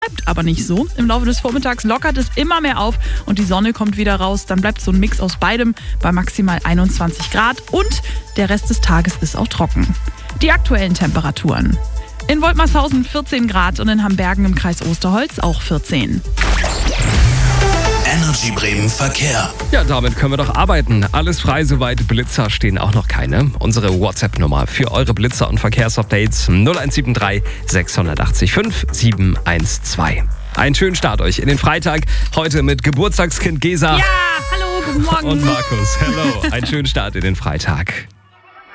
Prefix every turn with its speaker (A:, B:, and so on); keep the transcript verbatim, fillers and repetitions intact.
A: Bleibt aber nicht so. Im Laufe des Vormittags lockert es immer mehr auf und die Sonne kommt wieder raus. Dann bleibt so ein Mix aus beidem bei maximal einundzwanzig Grad und der Rest des Tages ist auch trocken. Die aktuellen Temperaturen. In Woltmershausen vierzehn Grad und in Hambergen im Kreis Osterholz auch vierzehn.
B: Energy Bremen Verkehr.
C: Ja, damit können wir doch arbeiten. Alles frei soweit. Blitzer stehen auch noch keine. Unsere WhatsApp-Nummer für eure Blitzer- und Verkehrsupdates null eins sieben drei sechs acht fünf sieben eins zwei. Einen schönen Start euch in den Freitag. Heute mit Geburtstagskind Gesa.
A: Ja, hallo, guten Morgen.
C: Und Markus. Hello. Einen schönen Start in den Freitag.